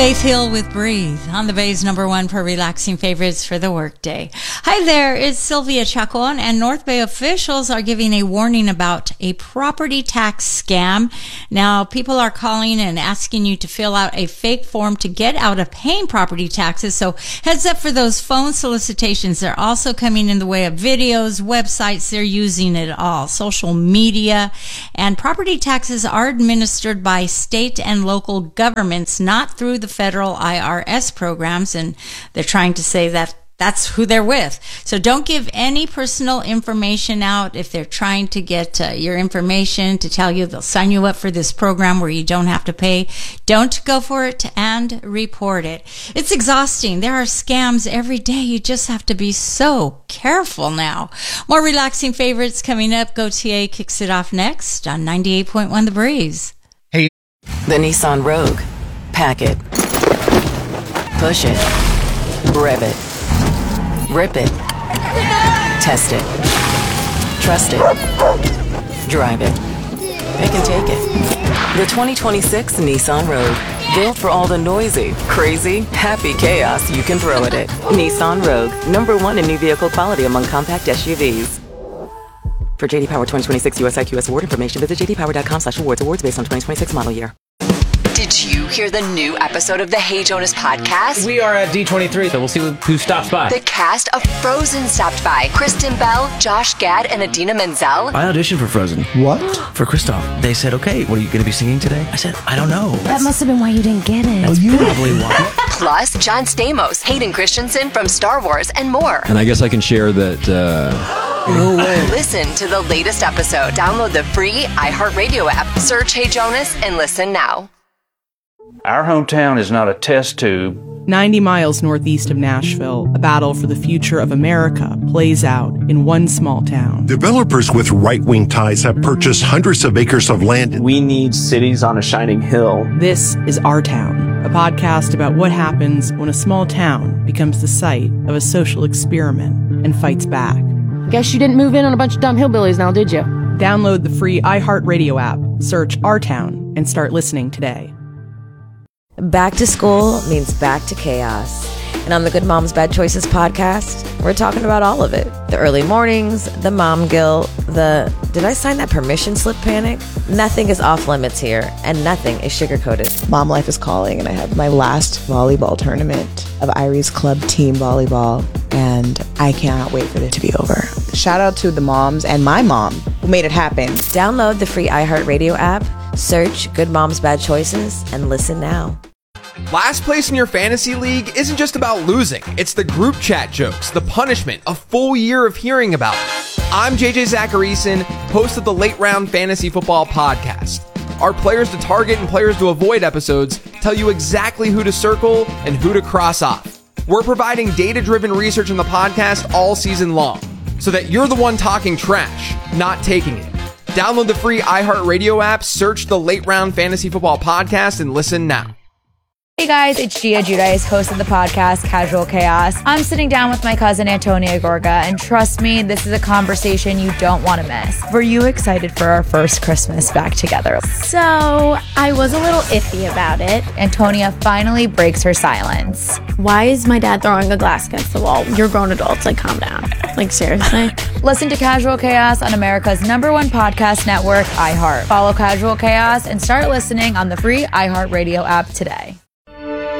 Faith Hill with Breathe on the Bay's #1 for relaxing favorites for the workday. Hi there, it's Sylvia Chacon, and North Bay officials are giving a warning about a property tax scam. Now, people are calling and asking you to fill out a fake form to get out of paying property taxes, so heads up for those phone solicitations. They're also coming in the way of videos, websites, they're using it all, social media, and property taxes are administered by state and local governments, not through the federal IRS programs, and they're trying to say that that's who they're with. So don't give any personal information out. If they're trying to get your information to tell you they'll sign you up for this program where you don't have to pay, don't go for it and report it. It's exhausting. There are scams every day. You just have to be so careful now. More relaxing favorites coming up. Gautier kicks it off next on 98.1 The Breeze. Hey. The Nissan Rogue. Pack it. Push it. Rev it. Rip it. Test it. Trust it. Drive it. Pick and take it. The 2026 Nissan Rogue. Built for all the noisy, crazy, happy chaos you can throw at it. Nissan Rogue. #1 in new vehicle quality among compact SUVs. For JD Power 2026 US IQS award information, visit jdpower.com/awards. Awards based on 2026 model year. Did you hear the new episode of the Hey Jonas podcast? We are at D23, so we'll see who stops by. The cast of Frozen stopped by. Kristen Bell, Josh Gad, and Adina Menzel. I auditioned for Frozen. What? For Kristoff. They said, okay, what are you going to be singing today? I said, I don't know. That must have been why you didn't get it. That's probably why. Plus, John Stamos, Hayden Christensen from Star Wars, and more. And I guess I can share that... No way. Listen to the latest episode. Download the free iHeartRadio app. Search Hey Jonas and listen now. Our hometown is not a test tube. 90 miles northeast of Nashville, a battle for the future of America plays out in one small town. Developers with right-wing ties have purchased hundreds of acres of land. We need cities on a shining hill. This is Our Town, a podcast about what happens when a small town becomes the site of a social experiment and fights back. Guess you didn't move in on a bunch of dumb hillbillies now, did you? Download the free iHeartRadio app, search Our Town, and start listening today. Back to school means back to chaos. And on the Good Moms Bad Choices podcast, we're talking about all of it. The early mornings, the mom guilt, the did I sign that permission slip panic? Nothing is off limits here, and nothing is sugar-coated. Mom life is calling, and I have my last volleyball tournament of Irie's Club Team Volleyball, and I cannot wait for it to be over. Shout out to the moms and my mom who made it happen. Download the free iHeartRadio app, search Good Moms Bad Choices, and listen now. Last place in your fantasy league isn't just about losing. It's the group chat jokes, the punishment, a full year of hearing about it. I'm JJ Zacharyson, host of the Late Round Fantasy Football Podcast. Our Players to Target and Players to Avoid episodes tell you exactly who to circle and who to cross off. We're providing data-driven research in the podcast all season long, so that you're the one talking trash, not taking it. Download the free iHeartRadio app, search the Late Round Fantasy Football Podcast, and listen now. Hey guys, it's Gia Giudice, host of the podcast Casual Chaos. I'm sitting down with my cousin Antonia Gorga, and trust me, this is a conversation you don't want to miss. Were you excited for our first Christmas back together? So, I was a little iffy about it. Antonia finally breaks her silence. Why is my dad throwing a glass against the wall? You're grown adults, like calm down. Like seriously? Listen to Casual Chaos on America's #1 podcast network, iHeart. Follow Casual Chaos and start listening on the free iHeartRadio app today.